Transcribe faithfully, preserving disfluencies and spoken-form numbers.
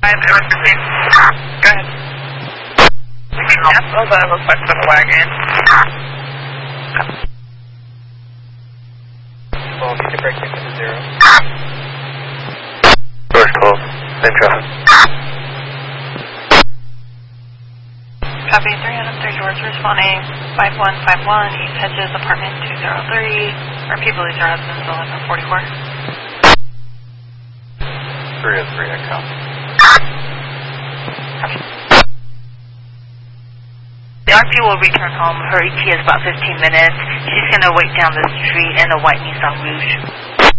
five zero six. Go ahead. We can cancel the request for the wagon. Well, need to break into zero. Doors closed. Same traffic. Copy three hundred three doors responding five one five one East Hedges apartment two zero three. Repeat, police are husbands eleven forty-four. three oh three, I count. The R P will return home. Her E T is about fifteen minutes. She's going to wait down the street in a white Nissan Rouge.